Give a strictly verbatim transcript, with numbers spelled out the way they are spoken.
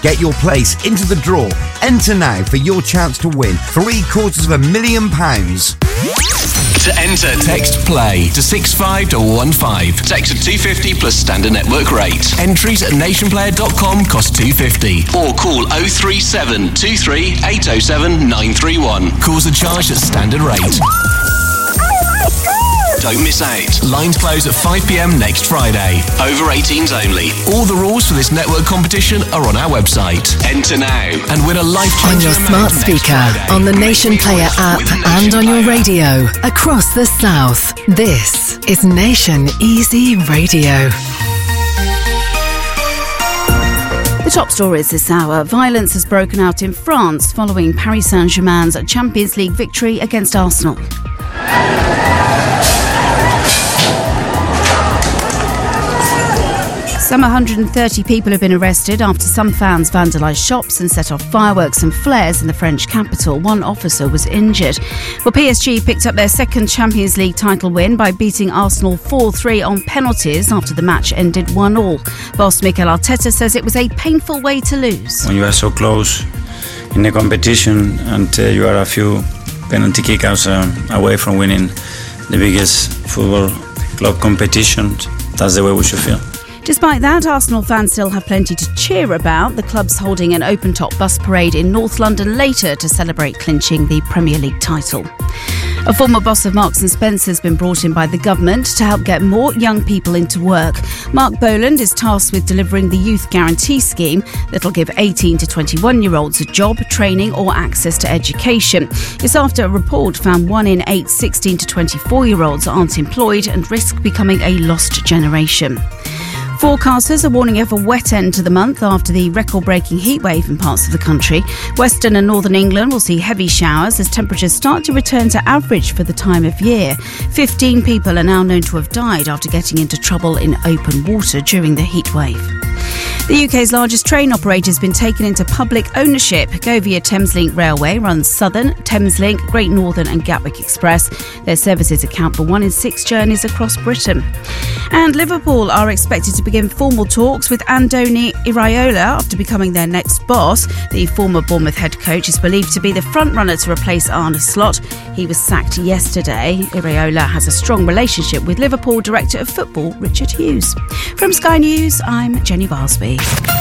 Get your place into the draw. Enter now for your chance to win three quarters of a million pounds. To enter, text PLAY to six five one one five. Text at two fifty plus standard network rate. Entries at nationplayer dot com cost two fifty. Or call oh three seven two three eight oh seven nine three one. Calls are charged at standard rate. Don't miss out. Lines close at five p.m. next Friday. Over eighteens only. All the rules for this network competition are on our website. Enter now and win a lifetime. On your smart speaker, on the Nation Player app, and on your radio across the South. This is Nation Easy Radio. The top stories this hour. Violence has broken out in France following Paris Saint-Germain's Champions League victory against Arsenal. Some one hundred thirty people have been arrested after some fans vandalised shops and set off fireworks and flares in the French capital. One officer was injured. Well, P S G picked up their second Champions League title win by beating Arsenal four three on penalties after the match ended one all. Boss Mikel Arteta says it was a painful way to lose. When you are so close in the competition and uh, you are a few penalty kickouts uh, away from winning the biggest football club competition, that's the way we should feel. Despite that, Arsenal fans still have plenty to cheer about. The club's holding an open-top bus parade in North London later to celebrate clinching the Premier League title. A former boss of Marks and Spencer has been brought in by the government to help get more young people into work. Mark Boland is tasked with delivering the Youth Guarantee Scheme that'll give eighteen to twenty-one-year-olds a job, training or access to education. It's after a report found one in eight sixteen to twenty-four-year-olds aren't employed and risk becoming a lost generation. Forecasters are warning of a wet end to the month after the record-breaking heatwave in parts of the country. Western and northern England will see heavy showers as temperatures start to return to average for the time of year. Fifteen people are now known to have died after getting into trouble in open water during the heatwave. The U K's largest train operator has been taken into public ownership. Govia Thameslink Railway runs Southern, Thameslink, Great Northern and Gatwick Express. Their services account for one in six journeys across Britain. And Liverpool are expected to begin formal talks with Andoni Iraola after becoming their next boss. The former Bournemouth head coach is believed to be the front-runner to replace Arne Slot. He was sacked yesterday. Iraola has a strong relationship with Liverpool Director of Football Richard Hughes. From Sky News, I'm Jenny Barsby.